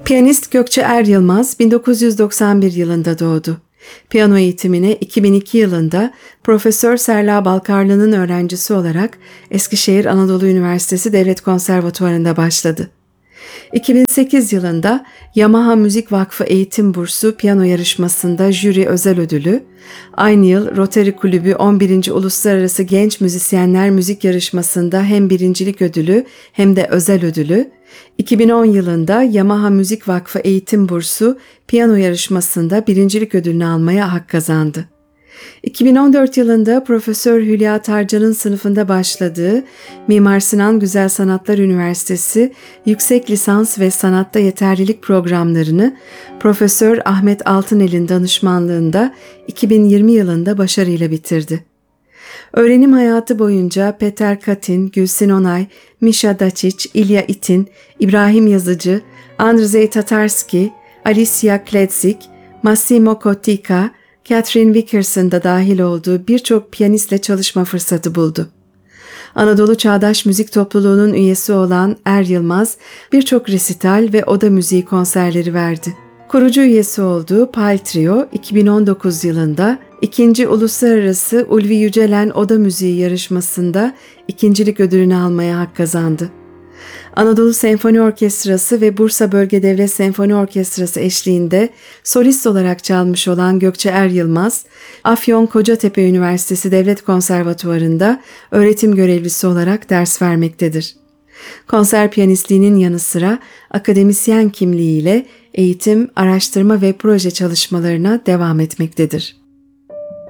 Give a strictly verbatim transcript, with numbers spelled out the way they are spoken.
Piyanist Gökçe Er Yılmaz bin dokuz yüz doksan bir yılında doğdu. Piyano eğitimine iki bin iki yılında Profesör Serla Balkarlı'nın öğrencisi olarak Eskişehir Anadolu Üniversitesi Devlet Konservatuvarı'nda başladı. iki bin sekiz yılında Yamaha Müzik Vakfı Eğitim Bursu piyano yarışmasında jüri özel ödülü, aynı yıl Rotary Kulübü on birinci Uluslararası Genç Müzisyenler Müzik Yarışması'nda hem birincilik ödülü hem de özel ödülü, iki bin on yılında Yamaha Müzik Vakfı Eğitim Bursu piyano yarışmasında birincilik ödülünü almaya hak kazandı. iki bin on dört yılında Profesör Hülya Tarcan'ın sınıfında başladığı Mimar Sinan Güzel Sanatlar Üniversitesi Yüksek Lisans ve Sanatta Yeterlilik programlarını Profesör Ahmet Altınel'in danışmanlığında iki bin yirmi yılında başarıyla bitirdi. Öğrenim hayatı boyunca Peter Katin, Gülsin Onay, Misha Dacic, İlya Itin, İbrahim Yazıcı, Andrzej Tatarski, Alicia Kledzik, Massimo Cottica, Catherine Vickers'ın da dahil olduğu birçok piyanistle çalışma fırsatı buldu. Anadolu Çağdaş Müzik Topluluğu'nun üyesi olan Er Yılmaz, birçok resital ve oda müziği konserleri verdi. Kurucu üyesi olduğu Pal Trio, iki bin on dokuz yılında ikinci Uluslararası Ulvi Yücelen Oda Müziği yarışmasında ikincilik ödülünü almaya hak kazandı. Anadolu Senfoni Orkestrası ve Bursa Bölge Devlet Senfoni Orkestrası eşliğinde solist olarak çalmış olan Gökçe Er Yılmaz, Afyon Kocatepe Üniversitesi Devlet Konservatuvarı'nda öğretim görevlisi olarak ders vermektedir. Konser piyanistliğinin yanı sıra akademisyen kimliğiyle eğitim, araştırma ve proje çalışmalarına devam etmektedir.